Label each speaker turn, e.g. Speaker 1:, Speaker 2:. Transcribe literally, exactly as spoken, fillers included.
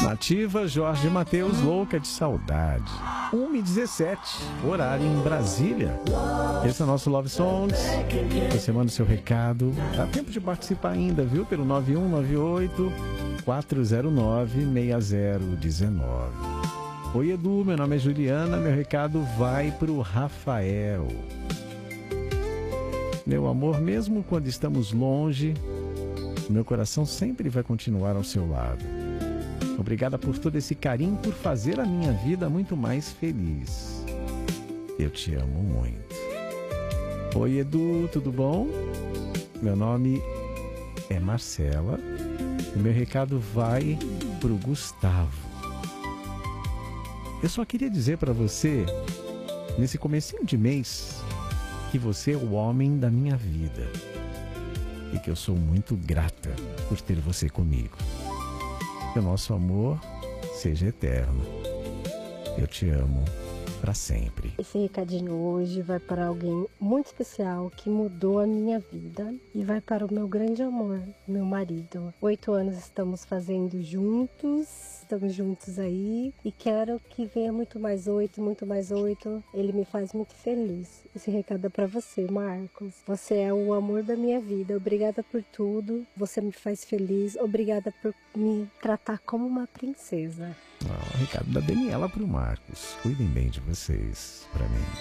Speaker 1: Nativa, Jorge Mateus, louca de saudade. uma e dezessete, horário em Brasília. Esse é o nosso Love Songs. Você manda o seu recado. Dá tempo de participar ainda, viu? Pelo nove um nove oito, quatro zero nove, seis zero um nove. Oi, Edu, meu nome é Juliana. Meu recado vai pro Rafael. Meu amor, mesmo quando estamos longe, meu coração sempre vai continuar ao seu lado. Obrigada por todo esse carinho, por fazer a minha vida muito mais feliz. Eu te amo muito. Oi, Edu, tudo bom? Meu nome é Marcela e meu recado vai pro Gustavo. Eu só queria dizer para você, nesse comecinho de mês, que você é o homem da minha vida e que eu sou muito grata por ter você comigo. Que o nosso amor seja eterno. Eu te amo para sempre.
Speaker 2: Esse recadinho hoje vai para alguém muito especial que mudou a minha vida e vai para o meu grande amor, meu marido. Oito anos estamos fazendo juntos, estamos juntos aí e quero que venha muito mais oito, muito mais oito. Ele me faz muito feliz. Esse recado é para você, Marcos. Você é o amor da minha vida. Obrigada por tudo. Você me faz feliz. Obrigada por me tratar como uma princesa.
Speaker 1: Ah, o recado da Daniela pro Marcos. Cuidem bem de vocês, para mim.